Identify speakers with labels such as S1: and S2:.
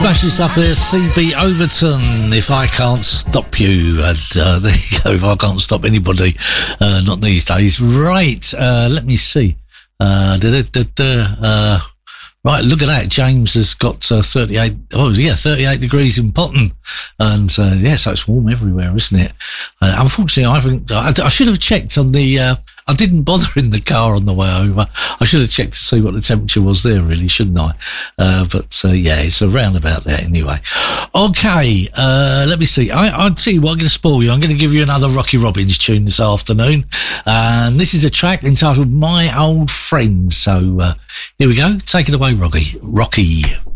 S1: Smashing stuff there, CB Overton, If I Can't Stop You. And there you go, if I can't stop anybody, not these days. Right, let me see. Right, look at that. James has got 38. Oh, yeah, 38 degrees in Potton. And yeah, so it's warm everywhere, isn't it? Unfortunately, I should have checked on the. I didn't bother in the car on the way over. I should have checked to see what the temperature was there, really, shouldn't I? But yeah, it's around about there anyway. Okay, let me see. I'll tell you what, I'm going to spoil you. I'm going to give you another Rocky Robbins tune this afternoon. And this is a track entitled My Old Friend. So here we go. Take it away, Rocky.